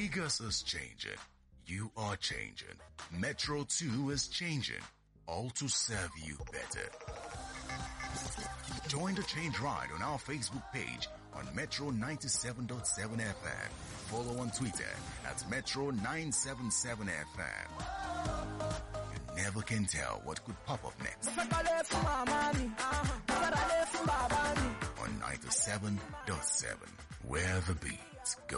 Lagos is changing. You are changing. Metro 2 is changing. All to serve you better. Join the change ride on our Facebook page on Metro 97.7 FM. Follow on Twitter at Metro 977 FM. You never can tell what could pop up next. On 97.7, where the beats go.